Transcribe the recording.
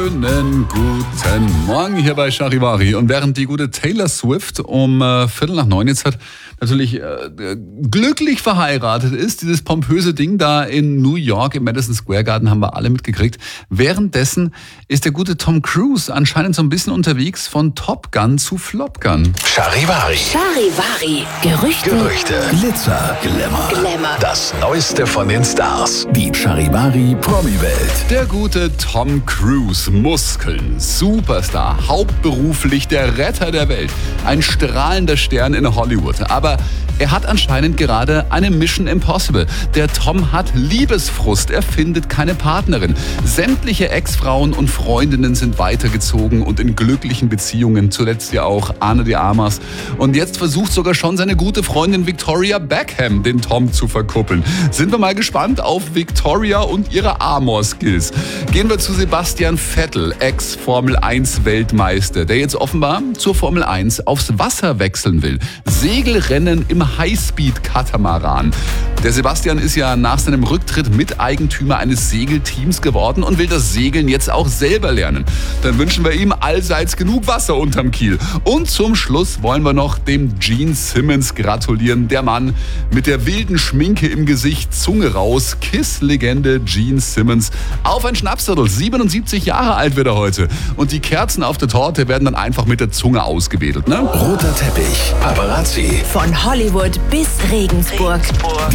Schönen guten Morgen hier bei Charivari. Und während die gute Taylor Swift um 8:15 jetzt hat natürlich glücklich verheiratet ist, dieses pompöse Ding da in New York im Madison Square Garden haben wir alle mitgekriegt. Währenddessen ist der gute Tom Cruise anscheinend so ein bisschen unterwegs von Top Gun zu Flop Gun. Charivari. Charivari. Gerüchte. Glitzer. Glamour. Das Neueste von den Stars. Die Charivari Promi-Welt. Der gute Tom Cruise, Muskeln, Superstar, hauptberuflich der Retter der Welt, ein strahlender Stern in Hollywood. Aber er hat anscheinend gerade eine Mission Impossible. Der Tom hat Liebesfrust, er findet keine Partnerin. Sämtliche Ex-Frauen und Freundinnen sind weitergezogen und in glücklichen Beziehungen, zuletzt ja auch Ana de Armas. Und jetzt versucht sogar schon seine gute Freundin Victoria Beckham, den Tom zu verkuppeln. Sind wir mal gespannt auf Victoria und ihre Amor-Skills. Gehen wir zu Sebastian Vettel, Ex-Formel-1-Weltmeister, der jetzt offenbar zur Formel 1 aufs Wasser wechseln will. Segelrennen im Highspeed-Katamaran. Der Sebastian ist ja nach seinem Rücktritt Miteigentümer eines Segelteams geworden und will das Segeln jetzt auch selber lernen. Dann wünschen wir ihm allseits genug Wasser unterm Kiel. Und zum Schluss wollen wir noch dem Gene Simmons gratulieren. Der Mann mit der wilden Schminke im Gesicht, Zunge raus, Kiss-Legende Gene Simmons. Auf ein Schnapszettel, 77 Jahre alt wird er heute. Und die Kerzen auf der Torte werden dann einfach mit der Zunge ausgewedelt, ne? Roter Teppich. Paparazzi. Von Hollywood bis Regensburg.